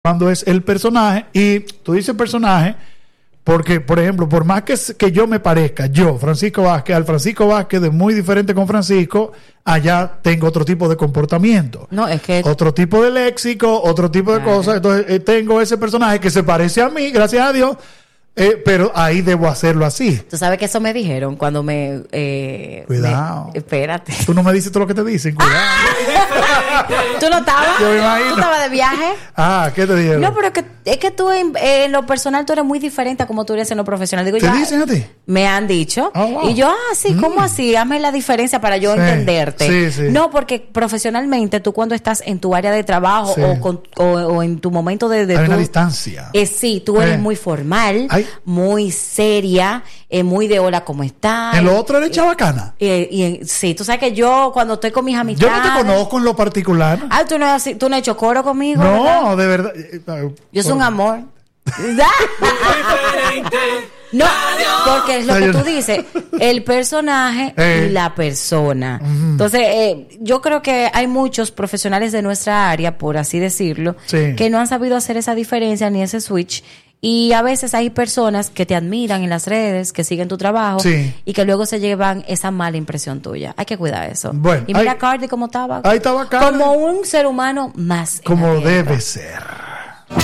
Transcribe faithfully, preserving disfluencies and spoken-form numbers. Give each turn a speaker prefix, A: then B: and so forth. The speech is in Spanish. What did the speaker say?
A: cuando es el personaje, y tú dices personaje porque, por ejemplo, por más que, que yo me parezca, yo, Francisco Vázquez, al Francisco Vázquez de muy diferente con Francisco, allá tengo otro tipo de comportamiento.
B: No, es que...
A: Otro tipo de léxico, otro tipo de claro. cosas. Entonces, eh, tengo ese personaje que se parece a mí, gracias a Dios, eh, pero ahí debo hacerlo así.
B: Tú sabes que eso me dijeron cuando me... Eh,
A: cuidado.
B: Me, espérate.
A: Tú no me dices todo lo que te dicen, cuidado.
B: ¿Tú no estabas?
A: Yo me imagino.
B: ¿Tú estabas de viaje?
A: Ah, ¿qué te dijeron?
B: No, pero es que, es que tú en, en lo personal tú eres muy diferente a como tú eres en lo profesional. Digo,
A: ¿Te
B: ya,
A: dicen a ti?
B: Me han dicho.
A: Oh, wow.
B: Y yo, ah, sí, ¿cómo mm. así? Hazme la diferencia para yo
A: sí,
B: entenderte.
A: Sí, sí.
B: No, porque profesionalmente tú cuando estás en tu área de trabajo sí. o, con, o, o en tu momento de... de
A: Hay
B: tu,
A: una distancia.
B: Eh, sí, tú eres
A: eh.
B: muy formal,
A: Ay.
B: muy seria, eh, muy de hola, ¿cómo estás?
A: En lo otro eres chabacana.
B: Y, y, y, sí, tú sabes que yo cuando estoy con mis amistades...
A: Yo no te conozco en lo particular.
B: Ah, tú no has, tú no has hecho coro conmigo,
A: no,
B: ¿verdad?
A: de verdad.
B: Yo soy un amor. No, porque es lo que tú dices, el personaje eh. y la persona. Uh-huh. Entonces, eh, yo creo que hay muchos profesionales de nuestra área, por así decirlo, sí. que no han sabido hacer esa diferencia ni ese switch. Y a veces hay personas que te admiran en las redes, que siguen tu trabajo
A: sí.
B: y que luego se llevan esa mala impresión tuya. Hay que cuidar eso.
A: Bueno,
B: y mira
A: hay,
B: Cardi cómo estaba.
A: Ahí estaba Cardi.
B: Como un ser humano más.
A: Como debe ser.